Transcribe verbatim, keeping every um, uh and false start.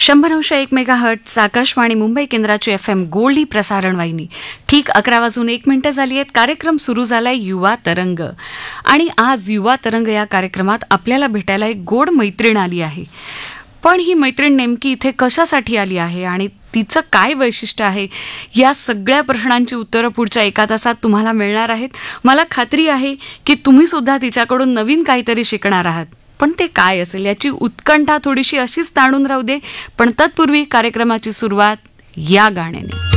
शंभर अंश एक मेगा हर्ट्स आकाशवाणी मुंबई केंद्राची एफ एम गोल्डी प्रसारण वाहिनी. ठीक अकरा वाजून एक मिनिटं झाली आहेत. कार्यक्रम सुरू झालाय युवा तरंग. आणि आज युवा तरंग या कार्यक्रमात आपल्याला भेटायला एक गोड मैत्रीण आली आहे. पण ही मैत्रीण नेमकी इथे कशासाठी आली आहे आणि तिचं काय वैशिष्ट्य आहे, या सगळ्या प्रश्नांची उत्तरं पुढच्या एका तासात तुम्हाला मिळणार आहेत. मला खात्री आहे की तुम्ही सुद्धा तिच्याकडून नवीन काहीतरी शिकणार आहात. पण ते काय असेल याची उत्कंठा थोडीशी अशीच ताणून राहू दे. पण तत्पूर्वी कार्यक्रमाची सुरुवात या गाण्याने.